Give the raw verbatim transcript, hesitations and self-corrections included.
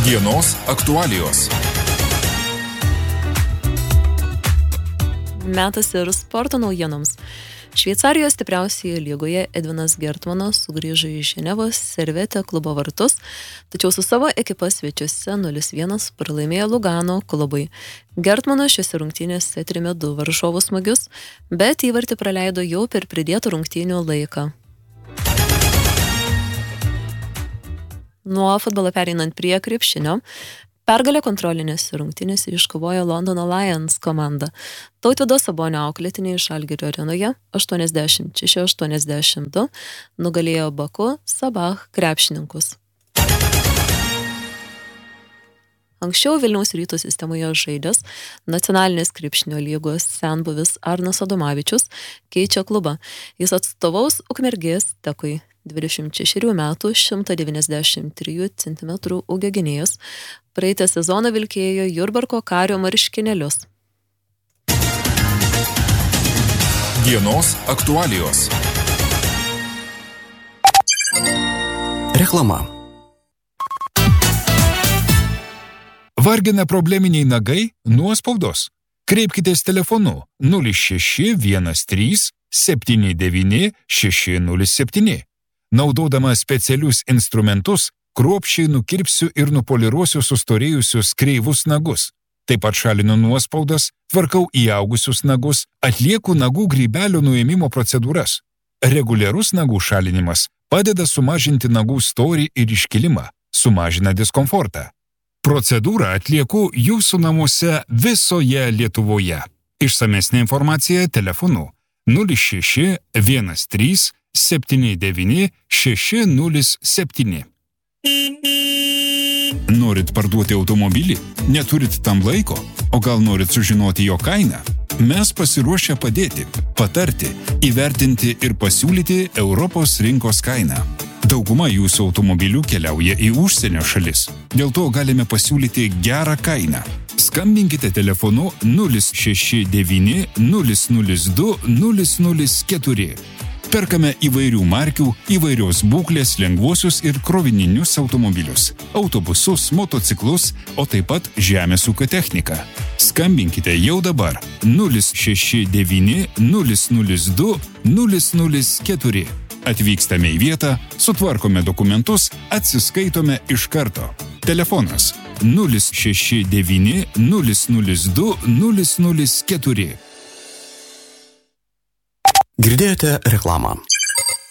Dienos aktualijos. Metas ir sporto naujienoms. Šveicarijos stipriausioje lygoje Edvinas Gertmanas sugrįžo į Ženevos Servette klubo vartus, tačiau su savo ekipa svečiuose nulis vienas pralaimėjo Lugano klubui. Gertmanas šiose rungtynėse atrėmė du varžovų smūgius, bet įvartį praleido jau per pridėtą rungtynių laiką. Nuo futbolo pereinant prie krepšinio, pergalę kontrolinėse rungtynėse iškovojo Londono Lions komanda. Tautvydo Sabonio auklėtiniai Žalgirio arenoje aštuoniasdešimt šeši aštuoniasdešimt du nugalėjo Baku Sabah krepšininkus. Anksčiau Vilniaus Ryto sistemoje žaidęs nacionalinės krepšinio lygos senbuvis Arnas Adomavičius keičia klubą. Jis atstovaus Ukmergės Tekui. dvidešimt šešerių metų šimtas devyniasdešimt trijų centimetrų ūgio gynėjas praeitą sezoną vilkėjo Jurbarko Kario marškinėlius. Dienos aktualijos. Reklama. Vargina probleminiai nagai? Nuospaudos? Kreipkitės telefonu nulis šeši vienas trys septyni devyni šeši nulis septyni. Naudodama specialius instrumentus, kruopščiai nukirpsiu ir nupoliruosiu sustorėjusius kreivus nagus. Taip pat šalinu nuospaudas, tvarkau įaugusius nagus, atlieku nagų grybelio nuėmimo procedūras. Reguliarus nagų šalinimas padeda sumažinti nagų storį ir iškilimą, sumažina diskomfortą. Procedūrą atlieku jūsų namuose visoje Lietuvoje. Išsamesnė informacija telefonu nulis šeši vienas trys septyni devyni šeši nulis septyni. Norit parduoti automobilį? Neturit tam laiko? O gal norit sužinoti jo kainą? Mes pasiruošę padėti, patarti, įvertinti ir pasiūlyti Europos rinkos kainą. Dauguma jūsų automobilių keliauja į užsienio šalis. Dėl to galime pasiūlyti gerą kainą. Skambinkite telefonu nulis šeši devyni nulis nulis du nulis nulis keturi. Perkame įvairių markių, įvairios būklės lengvuosius ir krovininius automobilius, autobusus, motociklus, o taip pat žemės ūkio techniką. Skambinkite jau dabar nulis šeši devyni nulis nulis du nulis nulis keturi. Atvykstame į vietą, sutvarkome dokumentus, atsiskaitome iš karto. Telefonas nulis šeši devyni nulis nulis du nulis nulis keturi. Girdėjote reklamą.